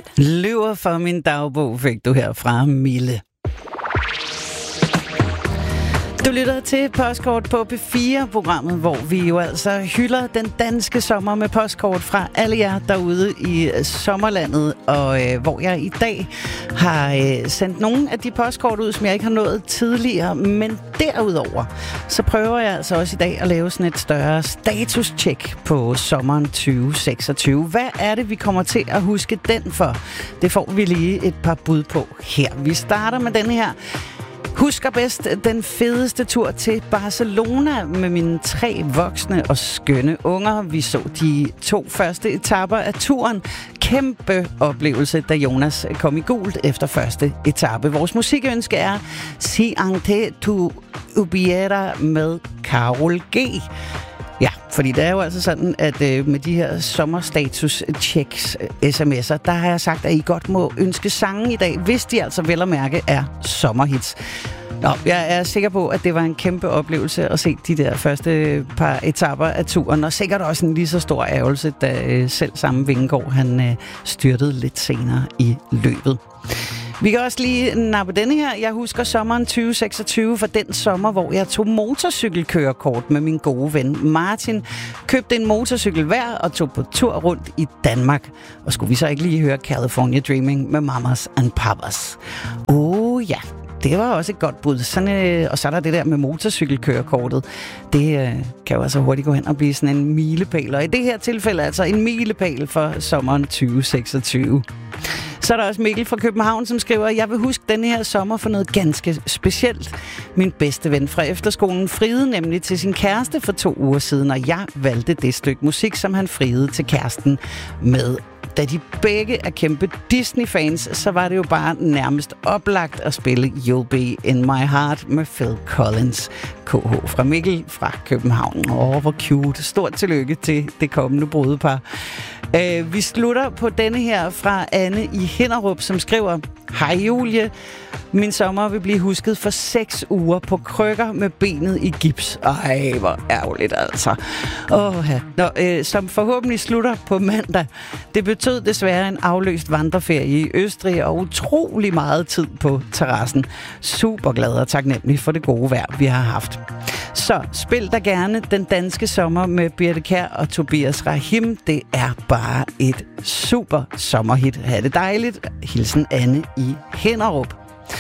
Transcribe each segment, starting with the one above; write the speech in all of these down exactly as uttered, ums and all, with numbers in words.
Løver for min dagbog fik du her fra Mille. Du lytter til Postkort på P fire-programmet, hvor vi jo altså hylder den danske sommer med postkort fra alle jer derude i sommerlandet, og øh, hvor jeg i dag har øh, sendt nogle af de postkort ud, som jeg ikke har nået tidligere, men derudover, så prøver jeg altså også i dag at lave sådan et større status-check på sommeren tyve seksogtyve. Hvad er det, vi kommer til at huske den for? Det får vi lige et par bud på her. Vi starter med den her. Husker bedst den fedeste tur til Barcelona med mine tre voksne og skønne unger. Vi så de to første etaper af turen. Kæmpe oplevelse, da Jonas kom i gult efter første etape. Vores musikønske er Si Ante Tu Ubiera med Karol G. Ja, fordi det er jo altså sådan, at øh, med de her sommerstatus-checks, sms'er, der har jeg sagt, at I godt må ønske sange i dag, hvis de altså vel at mærke er sommerhits. Nå, jeg er sikker på, at det var en kæmpe oplevelse at se de der første par etaper af turen, og sikkert også en lige så stor ærgelse, da øh, selv samme Vingegaard, han øh, styrtede lidt senere i løbet. Vi kan også lige nappe denne her. Jeg husker sommeren tyve seksogtyve for den sommer, hvor jeg tog motorcykelkørekort med min gode ven Martin. Købte en motorcykel hver og tog på tur rundt i Danmark. Og skulle vi så ikke lige høre California Dreaming med Mamas and Papas? Åh oh, ja, det var også et godt bud. Sådan, øh, og så er der det der med motorcykelkørekortet. Det øh, kan jo altså hurtigt gå hen og blive sådan en milepæl. Og i det her tilfælde altså en milepæl for sommeren tyve seksogtyve. Så er der også Mikkel fra København, som skriver, jeg vil huske denne her sommer for noget ganske specielt. Min bedste ven fra efterskolen friede nemlig til sin kæreste for to uger siden, og jeg valgte det stykke musik, som han friede til kæresten med. Da de begge er kæmpe Disney-fans, så var det jo bare nærmest oplagt at spille You'll Be In My Heart med Phil Collins. K H fra Mikkel fra København. Åh, hvor cute. Stort tillykke til det kommende brudepar. Uh, vi slutter på denne her fra Anne i Hinderup, som skriver, hej Julie, min sommer vil blive husket for seks uger på krykker med benet i gips. Ej, hvor ærgerligt altså. Åh, ja. Nå, øh, som forhåbentlig slutter på mandag. Det betød desværre en afløst vandreferie i Østrig og utrolig meget tid på terrassen. Super glad og taknemmelig for det gode vejr, vi har haft. Så spil da gerne den danske sommer med Birthe Kjær og Tobias Rahim. Det er bare et super sommerhit. Ha' det dejligt. Hilsen Anne i Hinderup.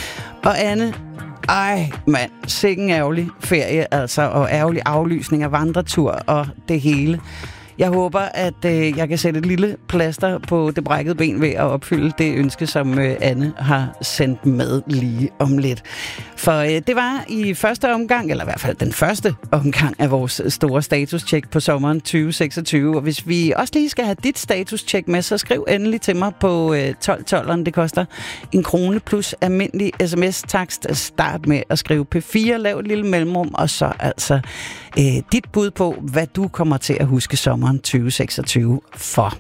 Og Anne, ej mand, sikken ærgerlig ferie, altså, og ærgerlig aflysning af vandretur og det hele. Jeg håber, at øh, jeg kan sætte et lille plaster på det brækkede ben ved at opfylde det ønske, som øh, Anne har sendt med lige om lidt. For øh, det var i første omgang, eller i hvert fald den første omgang af vores store status-check på sommeren tyve seksogtyve. Og hvis vi også lige skal have dit status-check med, så skriv endelig til mig på øh, tolv tolv. Det koster en krone plus almindelig sms-takst. Start med at skrive P fire, lav et lille mellemrum, og så altså øh, dit bud på, hvad du kommer til at huske sommeren tyve seksogtyve for.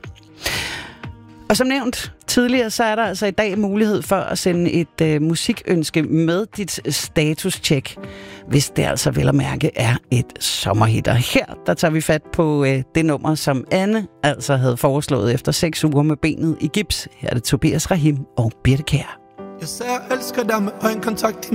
Og som nævnt tidligere, så er der altså i dag mulighed for at sende et øh, musikønske med dit status-check, hvis det altså vel at mærke er et sommerhit. Og her, der tager vi fat på øh, det nummer, som Anne altså havde foreslået efter seks uger med benet i gips. Her er det Tobias Rahim og Birthe Kjær. Jeg sagde, jeg elsker dig med øjenkontakt.